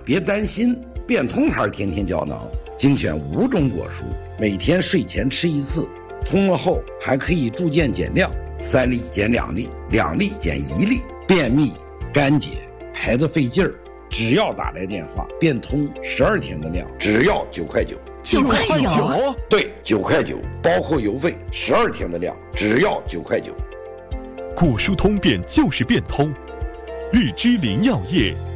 别担心，变通牌甜甜胶囊精选5种果蔬，每天睡前吃1次，通了后还可以逐渐减量，3粒减2粒，2粒减1粒。便秘、干结、排得费劲儿，只要打来电话，变通12天的量，只要9块9。 9块9？ 对，9块9，包括邮费，12天的量，只要9块9。 果蔬通便就是变通，日之林药业